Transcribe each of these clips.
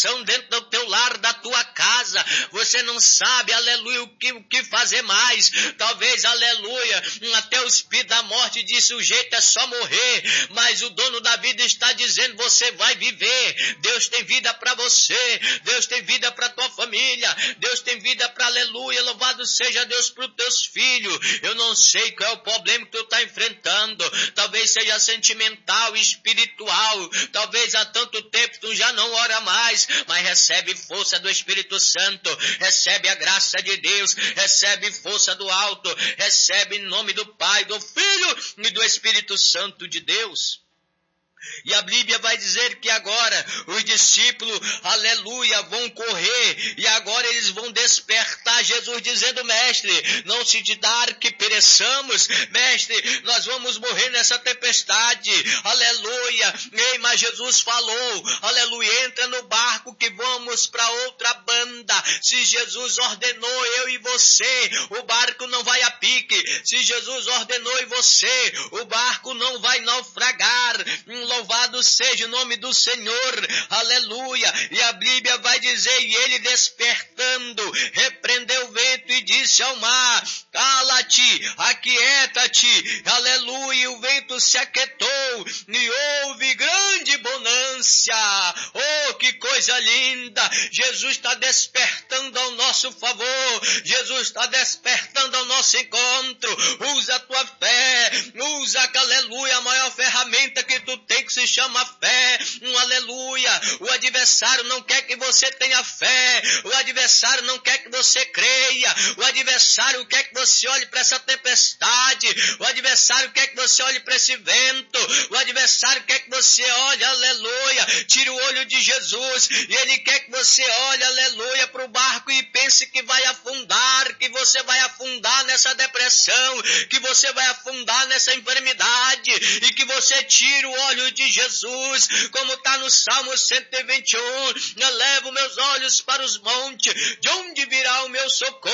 dentro do teu lar, da tua casa, você não sabe, aleluia, o que fazer mais. Talvez, aleluia, até o espírito da morte disse, o jeito é só morrer, mas o dono da vida está dizendo, você vai viver. Deus tem vida para você, Deus tem vida para tua família, Deus tem vida para, aleluia, louvado seja Deus para os teus filhos. Eu não sei qual é o problema que tu está enfrentando, talvez seja sentimental, espiritual, talvez há tanto tempo tu já não ora mais, mas recebe força do Espírito Santo, recebe a graça de Deus, recebe força do alto, recebe em nome do Pai, do Filho e do Espírito Santo de Deus. E a Bíblia vai dizer que agora os discípulos, aleluia, vão correr e agora eles vão despertar Jesus dizendo, mestre, não se te dar que pereçamos, mestre, nós vamos morrer nessa tempestade, aleluia. Ei, mas Jesus falou, aleluia, entra no barco que vamos para outra banda. Se Jesus ordenou eu e você, o barco não vai a pique. Se Jesus ordenou e você, o barco não vai naufragar. Louvado seja o nome do Senhor, aleluia. E a Bíblia vai dizer, e ele despertando, repreendeu o vento e disse ao mar, cala-te, aquieta-te, aleluia. E o vento se aquietou e houve grande bonança. Oh, que coisa linda! Jesus está despertando ao nosso favor, Jesus está despertando ao nosso encontro. Usa a tua fé, usa, aleluia, a maior ferramenta que tu tem, que se chama fé, aleluia. O adversário não quer que você tenha fé, o adversário não quer que você creia, o adversário quer que você olhe para essa tempestade, o adversário quer que você olhe para esse vento, o adversário quer que você olhe, aleluia, tire o olho de Jesus, e ele quer que você olhe, aleluia, para o barco e pense que vai afundar, que você vai afundar nessa depressão, que você vai afundar nessa enfermidade, e que você tire o olho de Jesus, como está no Salmo 121, eu levo meus olhos para os montes, de onde virá o meu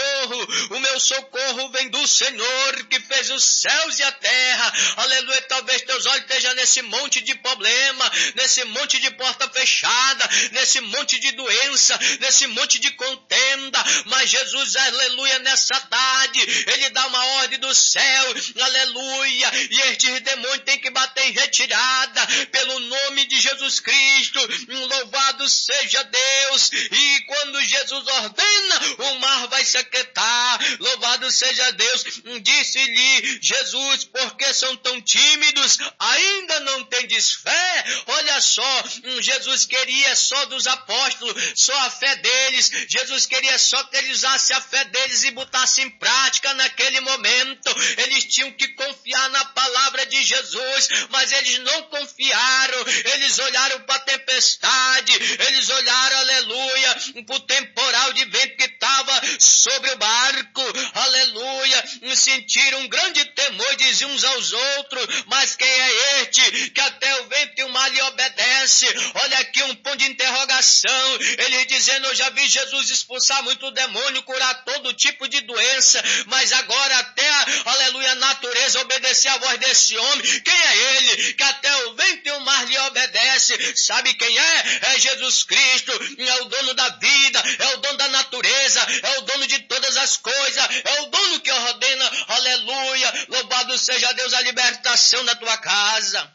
socorro vem do Senhor, que fez os céus e a terra, aleluia. Talvez teus olhos estejam nesse monte de problema, nesse monte de porta fechada, nesse monte de doença, nesse monte de contenda, mas Jesus, aleluia, nessa tarde, ele dá uma ordem do céu, aleluia, e estes demônios têm que bater em retirada, pelo nome de Jesus Cristo, louvado seja Deus. E quando Jesus ordena, o mar vai se aquietar, louvado seja Deus. Disse-lhe Jesus, porque são tão tímidos, ainda não tendes fé? Olha só, Jesus queria só dos apóstolos, só a fé deles, Jesus queria só que eles usassem a fé deles e botassem em prática naquele momento. Eles tinham que confiar na palavra de Jesus, mas eles não confiaram, eles olharam para a tempestade, eles olharam, aleluia, para o temporal de vento que estava sobre o barco, aleluia, sentiram um grande temor, diziam uns aos outros, mas quem é este que até o vento e o mar lhe obedece? Olha aqui um ponto de interrogação, ele dizendo, eu já vi Jesus expulsar muito demônio, curar todo tipo de doença, mas agora até, aleluia, a natureza obedecer à voz desse homem. Quem é ele que até o vento e o mar lhe obedece? Sabe quem é? É Jesus Cristo, é o dono da vida, é o dono da natureza, é o dono de todas as coisas, é o dono que ordena, aleluia, louvado seja Deus, a libertação da tua casa.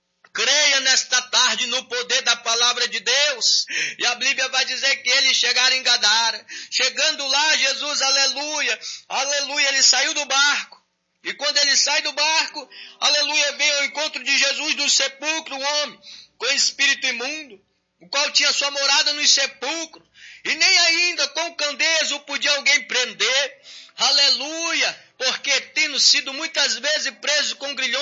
Creia nesta tarde no poder da palavra de Deus. E a Bíblia vai dizer que eles chegaram em Gadara. Chegando lá, Jesus, aleluia, aleluia, ele saiu do barco. E quando ele sai do barco, aleluia, vem ao encontro de Jesus do sepulcro, um homem com espírito imundo, o qual tinha sua morada nos sepulcros. E nem ainda com candeias o podia alguém prender. Aleluia, porque tendo sido muitas vezes preso com grilhões,